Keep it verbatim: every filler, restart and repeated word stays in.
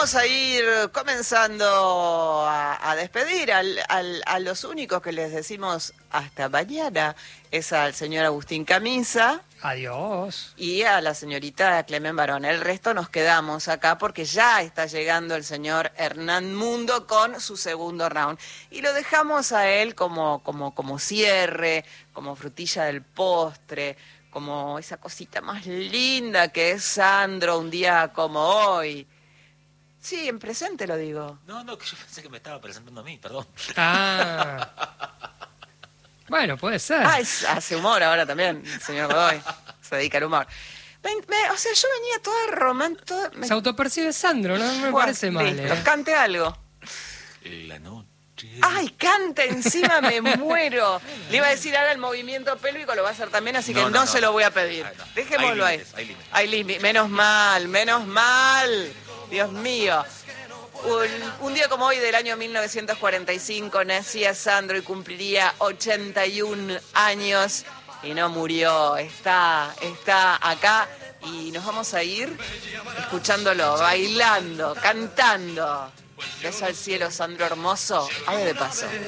vamos a ir comenzando a, a despedir al, al, a los únicos que les decimos hasta mañana. Es al señor Agustín Camisa. Adiós. Y a la señorita Clemen Barón. El resto nos quedamos acá porque ya está llegando el señor Hernán Mundo con su segundo round. Y lo dejamos a él como, como, como cierre, como frutilla del postre, como esa cosita más linda que es Sandro un día como hoy. Sí, en presente lo digo. No, no, que yo pensé que me estaba presentando a mí, perdón. Ah. Bueno, puede ser. Ah, es, hace humor ahora también, señor Godoy. Se dedica al humor. Me, me, o sea, yo venía toda romántica. Me... Se autopercibe Sandro, no me Bueno, parece mal. listo, Eh. cante algo. La noche. ¡Ay, canta encima! Me muero. Le iba a decir ahora el movimiento pélvico, lo va a hacer también, así que no, No, no, no no. se lo voy a pedir. Ay, no. Dejémoslo Hay ahí. límites, hay límites. Hay límites. Menos mal, menos mal. Dios mío. Un, un día como hoy del año mil novecientos cuarenta y cinco nacía Sandro y cumpliría ochenta y un años y no murió. Está, está acá y nos vamos a ir escuchándolo, bailando, cantando. Beso al cielo, Sandro hermoso. Ave de paso.